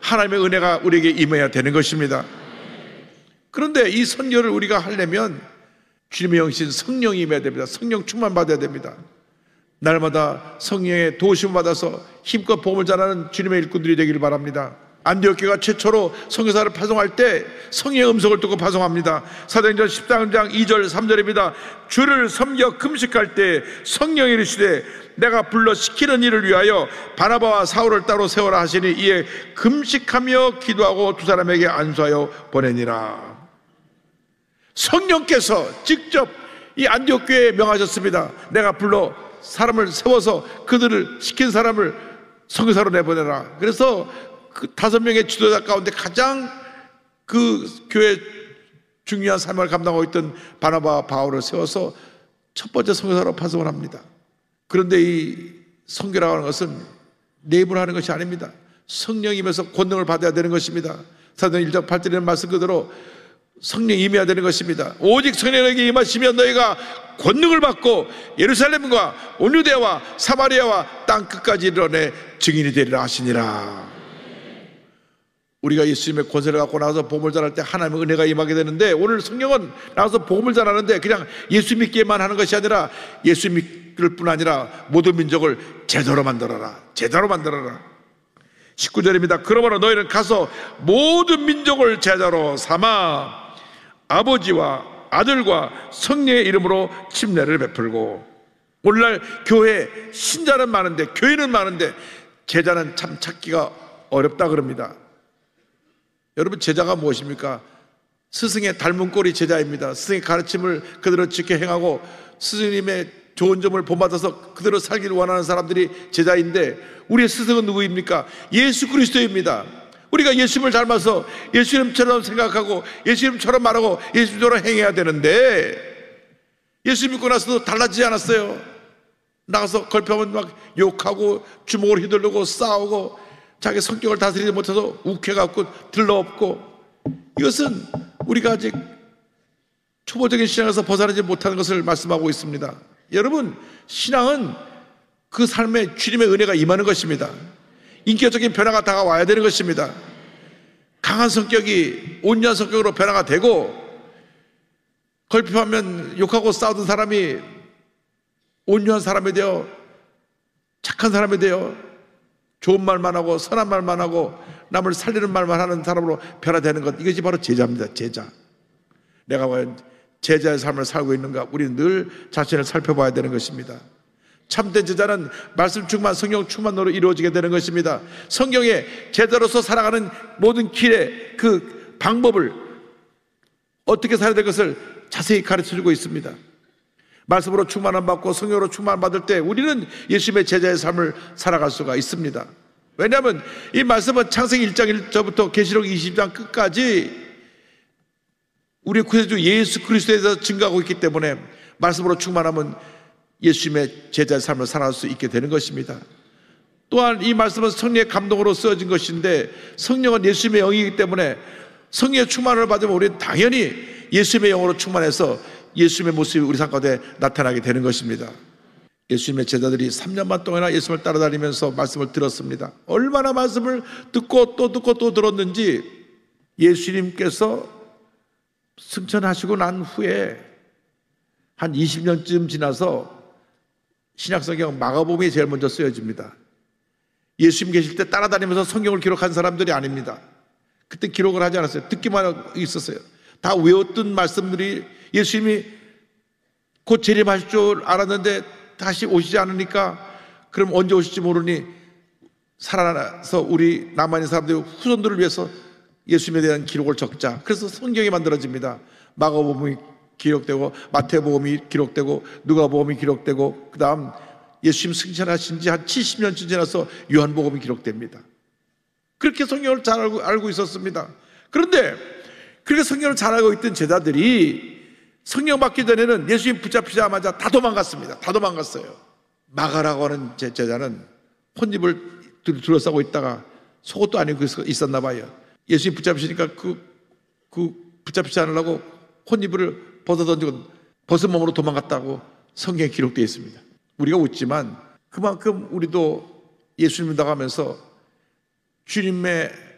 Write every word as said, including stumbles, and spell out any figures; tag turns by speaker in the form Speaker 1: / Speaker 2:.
Speaker 1: 하나님의 은혜가 우리에게 임해야 되는 것입니다. 그런데 이 선교를 우리가 하려면 주님의 영신 성령이 임해야 됩니다. 성령 충만 받아야 됩니다. 날마다 성령의 도우심을 받아서 힘껏 복음을 전하는 주님의 일꾼들이 되기를 바랍니다. 안디옥교가 최초로 선교사를 파송할 때 성령의 음성을 듣고 파송합니다. 사도행전 십삼 장 이 절 삼 절입니다. 주를 섬겨 금식할 때 성령이 이르시되 내가 불러 시키는 일을 위하여 바나바와 사울을 따로 세워라 하시니 이에 금식하며 기도하고 두 사람에게 안수하여 보내니라. 성령께서 직접 이 안디옥교회에 명하셨습니다. 내가 불러 사람을 세워서 그들을 시킨 사람을 선교사로 내보내라. 그래서 그 다섯 명의 지도자 가운데 가장 그 교회 중요한 삶을 감당하고 있던 바나바와 바울을 세워서 첫 번째 선교사로 파송을 합니다. 그런데 이 선교라고 하는 것은 내 입으로 하는 것이 아닙니다. 성령임에서 권능을 받아야 되는 것입니다. 사도행전 일 장 팔 절에 말씀 그대로 성령이 임해야 되는 것입니다. 오직 성령에게 임하시면 너희가 권능을 받고 예루살렘과 온 유대와 사마리아와 땅 끝까지 이르러내 증인이 되리라 하시니라. 우리가 예수님의 권세를 갖고 나와서 복음을 전할 때 하나님의 은혜가 임하게 되는데, 오늘 성령은 나와서 복음을 전하는데 그냥 예수 믿기만 하는 것이 아니라 예수 믿을 뿐 아니라 모든 민족을 제자로 만들어라. 제자로 만들어라. 십구 절입니다. 그러므로 너희는 가서 모든 민족을 제자로 삼아 아버지와 아들과 성령의 이름으로 침례를 베풀고. 오늘날 교회 신자는 많은데, 교인은 많은데 제자는 참 찾기가 어렵다 그럽니다. 여러분, 제자가 무엇입니까? 스승의 닮은 꼴이 제자입니다. 스승의 가르침을 그대로 지켜 행하고 스승님의 좋은 점을 본받아서 그대로 살기를 원하는 사람들이 제자인데, 우리의 스승은 누구입니까? 예수 그리스도입니다. 우리가 예수님을 닮아서 예수님처럼 생각하고 예수님처럼 말하고 예수님처럼 행해야 되는데, 예수 믿고 나서도 달라지지 않았어요. 나가서 걸표하면 막 욕하고 주먹을 휘두르고 싸우고 자기 성격을 다스리지 못해서 욱해갖고 들러엎고. 이것은 우리가 아직 초보적인 신앙에서 벗어나지 못하는 것을 말씀하고 있습니다. 여러분, 신앙은 그 삶에 주님의 은혜가 임하는 것입니다. 인격적인 변화가 다가와야 되는 것입니다. 강한 성격이 온유한 성격으로 변화가 되고, 걸핏하면 욕하고 싸우던 사람이 온유한 사람이 되어 착한 사람이 되어 좋은 말만 하고 선한 말만 하고 남을 살리는 말만 하는 사람으로 변화되는 것, 이것이 바로 제자입니다. 제자. 내가 과연 제자의 삶을 살고 있는가, 우리는 늘 자신을 살펴봐야 되는 것입니다. 참된 제자는 말씀 충만, 성령 충만으로 이루어지게 되는 것입니다. 성경에 제자로서 살아가는 모든 길의 그 방법을, 어떻게 살아야 될 것을 자세히 가르쳐주고 있습니다. 말씀으로 충만함 받고 성령으로 충만 받을 때 우리는 예수님의 제자의 삶을 살아갈 수가 있습니다. 왜냐하면 이 말씀은 창세기 일 장 일 절부터 계시록 이십 장 끝까지 우리 구세주 예수 그리스도에 대해서 증거하고 있기 때문에 말씀으로 충만하면 예수님의 제자의 삶을 살아갈 수 있게 되는 것입니다. 또한 이 말씀은 성령의 감동으로 쓰여진 것인데, 성령은 예수님의 영이기 때문에 성령의 충만을 받으면 우리는 당연히 예수님의 영으로 충만해서 예수님의 모습이 우리 삶 가운데 나타나게 되는 것입니다. 예수님의 제자들이 삼 년만 동안이나 예수님을 따라다니면서 말씀을 들었습니다. 얼마나 말씀을 듣고 또 듣고 또 들었는지, 예수님께서 승천하시고 난 후에 한 이십 년쯤 지나서 신약성경 마가복음이 제일 먼저 쓰여집니다. 예수님 계실 때 따라다니면서 성경을 기록한 사람들이 아닙니다. 그때 기록을 하지 않았어요. 듣기만 하고 있었어요. 다 외웠던 말씀들이, 예수님이 곧 재림하실 줄 알았는데 다시 오시지 않으니까 그럼 언제 오실지 모르니 살아나서 우리 남아있는 사람들 후손들을 위해서 예수님에 대한 기록을 적자. 그래서 성경이 만들어집니다. 마가복음이 기록되고 마태복음이 기록되고 누가복음이 기록되고, 그 다음 예수님 승천하신 지 한 칠십 년쯤 지나서 요한복음이 기록됩니다. 그렇게 성경을 잘 알고, 알고 있었습니다. 그런데 그렇게 성경을 잘 알고 있던 제자들이 성령 받기 전에는 예수님 붙잡히자마자 다 도망갔습니다. 다 도망갔어요. 마가라고 하는 제 제자는 혼입을 둘러싸고 있다가 속옷도 안 입고 있었나 봐요. 예수님 붙잡히시니까 그, 그 붙잡히지 않으려고 혼입을 벗어던지고 벗은 몸으로 도망갔다고 성경에 기록되어 있습니다. 우리가 웃지만 그만큼 우리도 예수님 나가면서 주님의